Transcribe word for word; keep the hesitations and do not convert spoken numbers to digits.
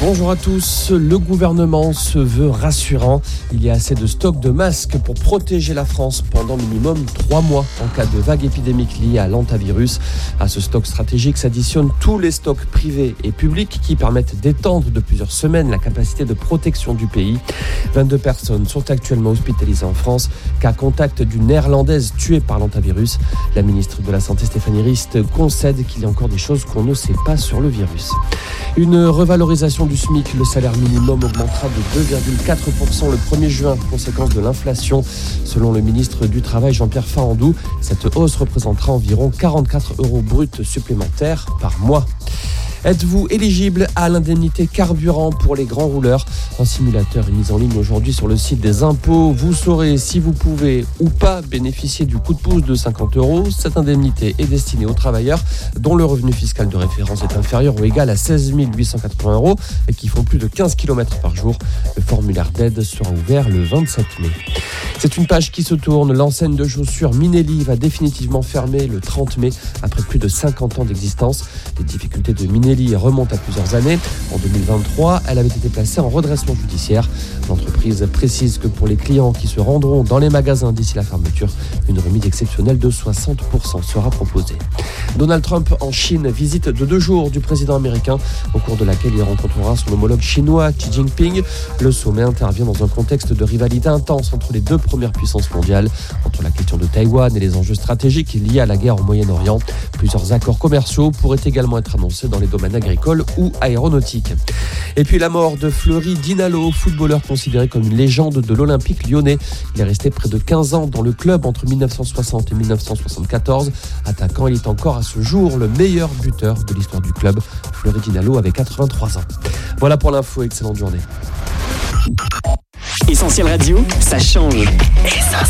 Bonjour à tous, le gouvernement se veut rassurant. Il y a assez de stocks de masques pour protéger la France pendant minimum trois mois en cas de vague épidémique liée à l'hantavirus. À ce stock stratégique s'additionnent tous les stocks privés et publics qui permettent d'étendre de plusieurs semaines la capacité de protection du pays. vingt-deux personnes sont actuellement hospitalisées en France, cas contact d'une néerlandaise tuée par l'hantavirus. La ministre de la Santé Stéphanie Rist concède qu'il y a encore des choses qu'on ne sait pas sur le virus. Une revalorisation du SMIC, le salaire minimum augmentera de deux virgule quatre pour cent le premier juin, conséquence de l'inflation. Selon le ministre du Travail Jean-Pierre Farandou, cette hausse représentera environ quarante-quatre euros bruts supplémentaires par mois. Êtes-vous éligible à l'indemnité carburant pour les grands rouleurs ? Un simulateur est mis en ligne aujourd'hui sur le site des impôts. Vous saurez si vous pouvez ou pas bénéficier du coup de pouce de cinquante euros. Cette indemnité est destinée aux travailleurs dont le revenu fiscal de référence est inférieur ou égal à seize mille huit cent quatre-vingts euros et qui font plus de quinze kilomètres par jour. Le formulaire d'aide sera ouvert le vingt-sept mai. C'est une page qui se tourne. L'enseigne de chaussures Minelli va définitivement fermer le trente mai après plus de cinquante ans d'existence. Les difficultés de Minelli remonte à plusieurs années. En deux mille vingt-trois, elle avait été placée en redressement judiciaire. L'entreprise précise que pour les clients qui se rendront dans les magasins d'ici la fermeture, une remise exceptionnelle de soixante pour cent sera proposée. Donald Trump en Chine, visite de deux jours du président américain, au cours de laquelle il rencontrera son homologue chinois Xi Jinping. Le sommet intervient dans un contexte de rivalité intense entre les deux premières puissances mondiales, entre la question de Taïwan et les enjeux stratégiques liés à la guerre au Moyen-Orient. Plusieurs accords commerciaux pourraient également être annoncés dans les domaines agricole ou aéronautique. Et puis la mort de Fleury Dinalo, footballeur considéré comme une légende de l'Olympique lyonnais. Il est resté près de quinze ans dans le club entre dix-neuf cent soixante et dix-neuf cent soixante-quatorze. Attaquant, il est encore à ce jour le meilleur buteur de l'histoire du club. Fleury Dinalo avait quatre-vingt-trois ans. Voilà pour l'info, excellente journée. Essentiel Radio, ça change.